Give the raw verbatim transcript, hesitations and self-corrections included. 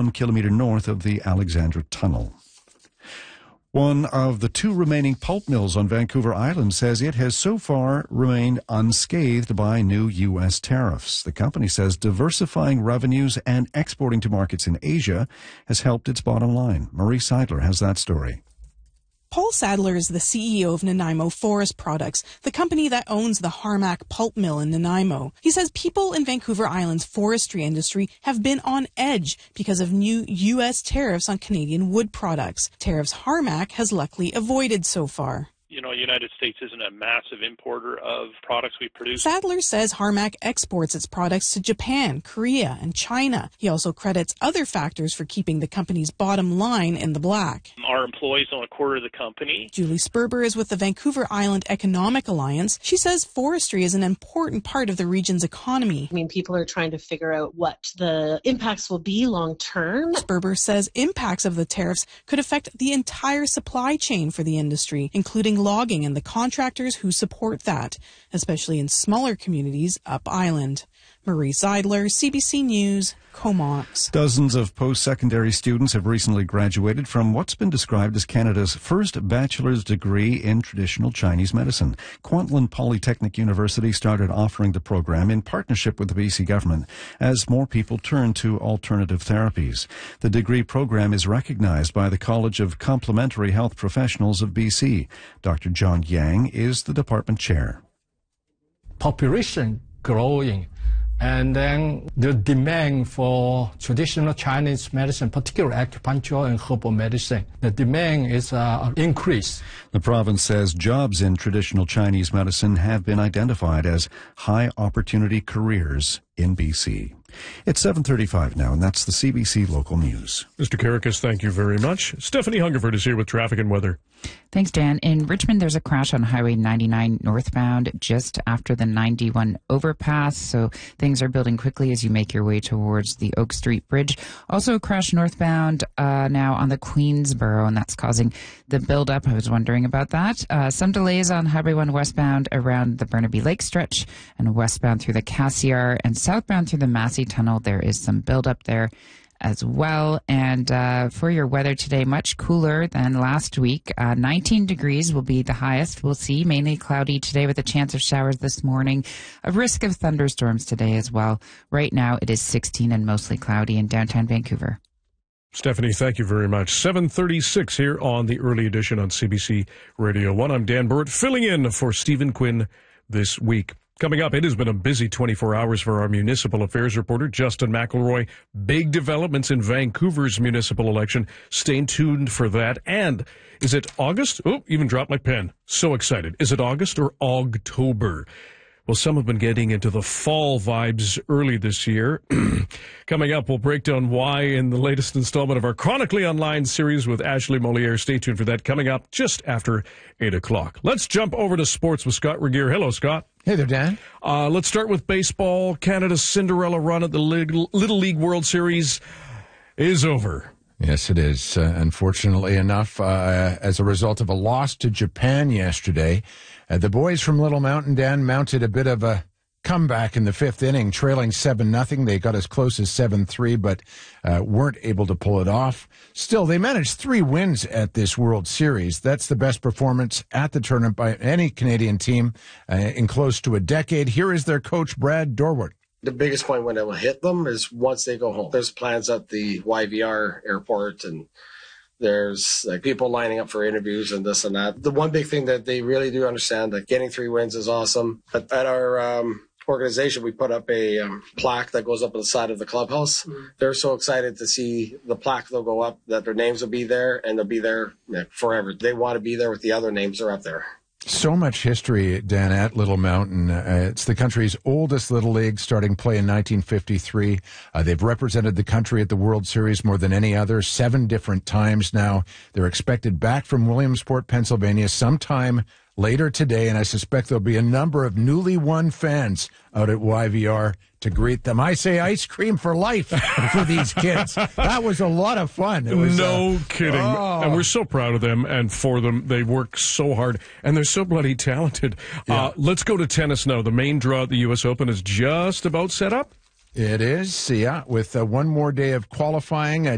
one kilometre north of the Alexandra Tunnel. One of the two remaining pulp mills on Vancouver Island says it has so far remained unscathed by new U S tariffs. The company says diversifying revenues and exporting to markets in Asia has helped its bottom line. Marie Seidler has that story. Paul Sadler is the C E O of Nanaimo Forest Products, the company that owns the Harmac pulp mill in Nanaimo. He says people in Vancouver Island's forestry industry have been on edge because of new U S tariffs on Canadian wood products. Tariffs Harmac has luckily avoided so far. You know, United States isn't a massive importer of products we produce. Sadler says Harmac exports its products to Japan, Korea, and China. He also credits other factors for keeping the company's bottom line in the black. Our employees own a quarter of the company. Julie Sperber is with the Vancouver Island Economic Alliance. She says forestry is an important part of the region's economy. I mean, people are trying to figure out what the impacts will be long term. Sperber says impacts of the tariffs could affect the entire supply chain for the industry, including logging and the contractors who support that, especially in smaller communities up island. Marie Seidler, C B C News, Comox. Dozens of post-secondary students have recently graduated from what's been described as Canada's first bachelor's degree in traditional Chinese medicine. Kwantlen Polytechnic University started offering the program in partnership with the B C government as more people turn to alternative therapies. The degree program is recognized by the College of Complementary Health Professionals of B C. Doctor John Yang is the department chair. Population growing. And then the demand for traditional Chinese medicine, particularly acupuncture and herbal medicine, the demand is uh, increased. The province says jobs in traditional Chinese medicine have been identified as high opportunity careers in B C. It's seven thirty-five now, and that's the C B C Local News. Mister Karakas, thank you very much. Stephanie Hungerford is here with traffic and weather. Thanks, Dan. In Richmond, there's a crash on Highway ninety-nine northbound just after the ninety-one overpass, so things are building quickly as you make your way towards the Oak Street Bridge. Also a crash northbound uh, now on the Queensboro, and that's causing the buildup. I was wondering about that. Uh, some delays on Highway one westbound around the Burnaby Lake stretch and westbound through the Cassiar and southbound through the Massey Tunnel. There is some buildup there as well. And uh, for your weather today, much cooler than last week. Uh, nineteen degrees will be the highest. We'll see mainly cloudy today with a chance of showers this morning. A risk of thunderstorms today as well. Right now it is sixteen and mostly cloudy in downtown Vancouver. Stephanie, thank you very much. seven thirty-six here on the early edition on C B C Radio one. I'm Dan Burt, filling in for Stephen Quinn this week. Coming up, it has been a busy twenty-four hours for our municipal affairs reporter, Justin McElroy. Big developments in Vancouver's municipal election. Stay tuned for that. And is it August? Oh, even dropped my pen. So excited. Is it August or Ogtober? Well, some have been getting into the fall vibes early this year. Coming up, we'll break down why in the latest installment of our Chronically Online series with Ashley Moliere. Stay tuned for that coming up just after eight o'clock. Let's jump over to sports with Scott Regier. Hello, Scott. Hey there, Dan. Uh, let's start with baseball. Canada's Cinderella run at the Little League World Series is over. Yes, it is. Uh, unfortunately enough, uh, as a result of a loss to Japan yesterday, uh, the boys from Little Mountain, Dan, mounted a bit of a comeback in the fifth inning, trailing seven nothing. They got as close as seven three, but uh, weren't able to pull it off. Still, they managed three wins at this World Series. That's the best performance at the tournament by any Canadian team uh, in close to a decade. Here is their coach, Brad Dorwart. The biggest point when it will hit them is once they go home. There's plans at the Y V R airport, and there's like people lining up for interviews and this and that. The one big thing that they really do understand that getting three wins is awesome. But at our um, organization, we put up a um, plaque that goes up on the side of the clubhouse. Mm-hmm. They're so excited to see the plaque that'll go up, that their names will be there, and they'll be there yeah, forever. They want to be there with the other names that are up there. So much history, Dan, at Little Mountain. Uh, it's the country's oldest Little League, starting play in nineteen fifty-three. Uh, they've represented the country at the World Series more than any other, seven different times now. They're expected back from Williamsport, Pennsylvania sometime later today, and I suspect there'll be a number of newly won fans out at Y V R to greet them. I say ice cream for life for these kids. That was a lot of fun. It was, no uh, kidding. Oh. And we're so proud of them and for them. They work so hard, and they're so bloody talented. Yeah. Uh, let's go to tennis now. The main draw at the U S Open is just about set up. It is, yeah, with uh, one more day of qualifying. Uh,